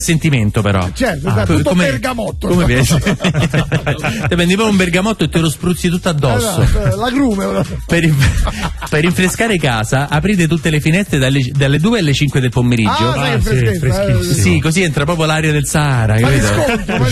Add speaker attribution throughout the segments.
Speaker 1: sentimento però.
Speaker 2: Certo, tutto bergamotto.
Speaker 1: Come piace? Te prendi poi un bergamotto e te lo spruzzi tutto addosso.
Speaker 2: L'agrume.
Speaker 1: Per rinfrescare casa, aprite tutte le finestre dalle 2 alle 5 del pomeriggio.
Speaker 2: Freschissimo.
Speaker 1: Sì, così entra proprio l'aria del Sahara, capito?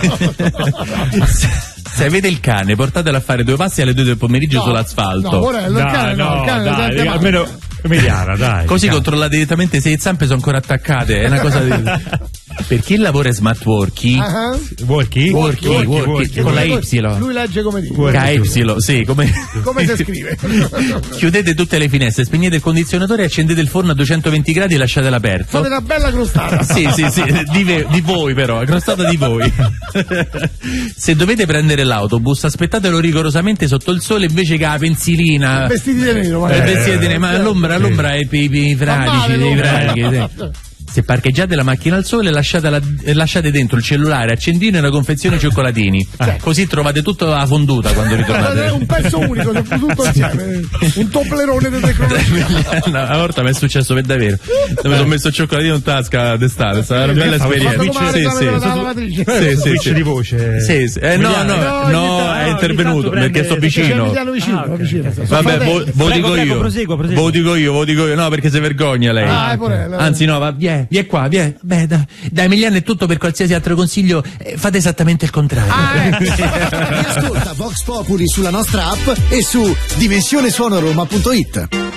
Speaker 1: Se avete il cane, portatelo a fare 2 passi alle 2 del pomeriggio sull'asfalto.
Speaker 2: No, il cane
Speaker 3: almeno mediana, dai.
Speaker 1: Così controllate direttamente se le zampe sono ancora attaccate. È una cosa di... Per chi lavora in smart working,
Speaker 3: working
Speaker 1: con la Y.
Speaker 2: Lui legge come dice.
Speaker 1: KY, sì, come
Speaker 2: si scrive.
Speaker 1: Chiudete tutte le finestre, spegnete il condizionatore, accendete il forno a 220 gradi e lasciatelo aperto.
Speaker 2: Fate una bella crostata.
Speaker 1: Sì, di voi però, crostata di voi. Se dovete prendere l'autobus, aspettatelo rigorosamente sotto il sole invece che la pensilina.
Speaker 2: Vestiti di nero,
Speaker 1: ma l'ombra è per i fradici, Se parcheggiate la macchina al sole, lasciate dentro il cellulare, accendino e una confezione cioccolatini. Così trovate tutto la fonduta quando ritornate.
Speaker 2: È un pezzo unico, tutto insieme. Un toplerone di tecnologia.
Speaker 1: Una volta mi è successo per davvero. Mi sono messo il cioccolatino in tasca d'estate, è stata una bella esperienza.
Speaker 3: Switch di voce.
Speaker 1: No, è intervenuto perché sto vicino. Vabbè, ve lo dico io. No, perché si vergogna lei. Anzi, no, vieni qua, vieni. Beh, da Emiliano è tutto. Per qualsiasi altro consiglio fate esattamente il contrario.
Speaker 4: Ascolta Vox Populi sulla nostra app e su dimensionesuonoroma.it.